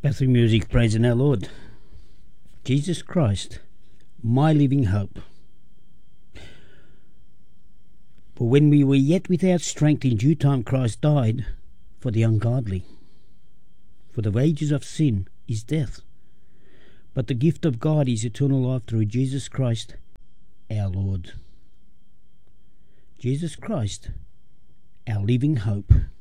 Catholic music praising our Lord. Jesus Christ, my living hope. For when we were yet without strength, in due time Christ died for the ungodly. For the wages of sin is death, but the gift of God is eternal life through Jesus Christ our Lord. Jesus Christ, our living hope.